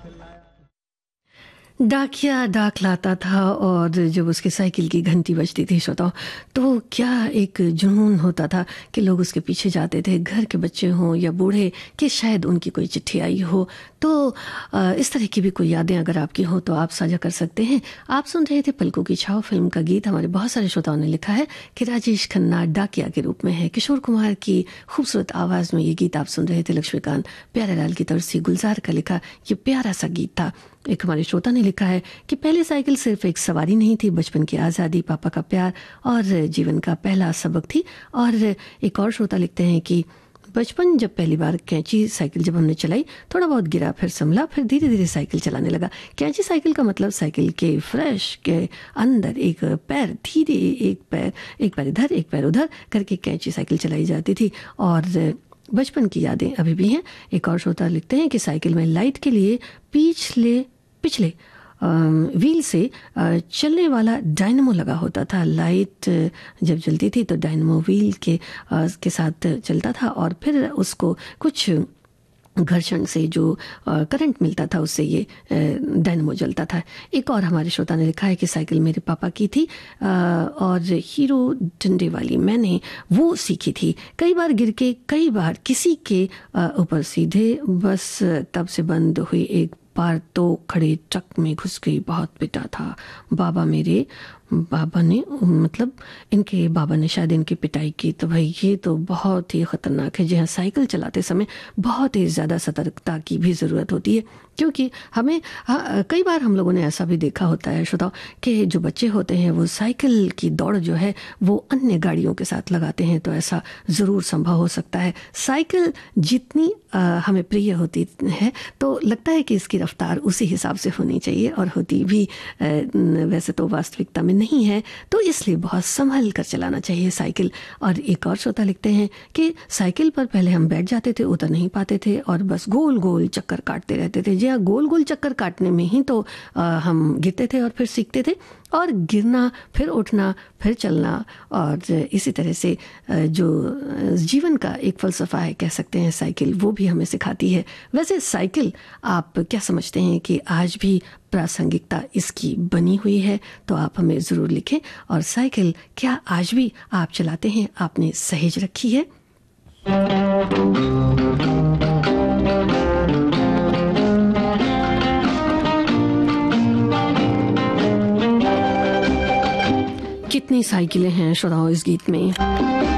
डाकिया डाक लाता था और जब उसकी साइकिल की घंटी बजती थी श्रोताओं, तो क्या एक जुनून होता था कि लोग उसके पीछे जाते थे, घर के बच्चे हों या बूढ़े, कि शायद उनकी कोई चिट्ठी आई हो। तो इस तरह की भी कोई यादें अगर आपकी हो तो आप साझा कर सकते हैं। आप सुन रहे थे पलकों की छाव फिल्म का गीत। हमारे बहुत सारे श्रोताओं ने लिखा है कि राजेश खन्ना डाकिया के रूप में है। किशोर कुमार की खूबसूरत आवाज़ में ये गीत आप सुन रहे थे। लक्ष्मीकांत प्यारेलाल की तरफ से गुलजार का लिखा ये प्यारा सा गीत था। एक हमारे श्रोता ने लिखा है कि पहले साइकिल सिर्फ एक सवारी नहीं थी, बचपन की आज़ादी, पापा का प्यार और जीवन का पहला सबक थी। और एक और श्रोता लिखते हैं कि बचपन जब पहली बार कैंची साइकिल जब हमने चलाई, थोड़ा बहुत गिरा, फिर संभला, फिर धीरे धीरे साइकिल चलाने लगा। कैंची साइकिल का मतलब साइकिल के फ्रेश के अंदर एक पैर धीरे, एक पैर इधर एक पैर उधर करके कैंची साइकिल चलाई जाती थी और बचपन की यादें अभी भी हैं। एक और श्रोता लिखते हैं कि साइकिल में लाइट के लिए पिछले व्हील से चलने वाला डायनमो लगा होता था। लाइट जब जलती थी तो डायनमो व्हील के साथ चलता था और फिर उसको कुछ घर्षण से जो करंट मिलता था उससे ये डायनमो जलता था। एक और हमारे श्रोता ने लिखा है कि साइकिल मेरे पापा की थी और हीरो डंडे वाली मैंने वो सीखी थी। कई बार गिर के, कई बार किसी के ऊपर सीधे, बस तब से बंद हुई। एक बार तो खड़े ट्रक में घुस गई, बहुत पिटा था इनके बाबा ने शायद इनकी पिटाई की। तो भाई ये तो बहुत ही ख़तरनाक है। जी हाँ, साइकिल चलाते समय बहुत ही ज़्यादा सतर्कता की भी ज़रूरत होती है, क्योंकि हमें कई बार हम लोगों ने ऐसा भी देखा होता है श्रोताओ कि जो बच्चे होते हैं वो साइकिल की दौड़ जो है वो अन्य गाड़ियों के साथ लगाते हैं। तो ऐसा ज़रूर संभव हो सकता है। साइकिल जितनी हमें प्रिय होती है तो लगता है कि इसकी रफ्तार उसी हिसाब से होनी चाहिए, और होती भी वैसे तो वास्तविकता में नहीं है। तो इसलिए बहुत संभल कर चलाना चाहिए साइकिल। और एक और श्रोता लिखते हैं कि साइकिल पर पहले हम बैठ जाते थे, उतर नहीं पाते थे और बस गोल गोल चक्कर काटते रहते थे। जी हाँ, गोल गोल चक्कर काटने में ही तो हम गिरते थे और फिर सीखते थे, और गिरना, फिर उठना, फिर चलना, और इसी तरह से जो जीवन का एक फ़लसफ़ा है कह सकते हैं साइकिल, वो भी हमें सिखाती है। वैसे साइकिल आप क्या समझते हैं कि आज भी प्रासंगिकता इसकी बनी हुई है? तो आप हमें ज़रूर लिखें। और साइकिल क्या आज भी आप चलाते हैं, आपने सहेज रखी है? कितनी साइकिलें हैं श्रोताओं इस गीत में।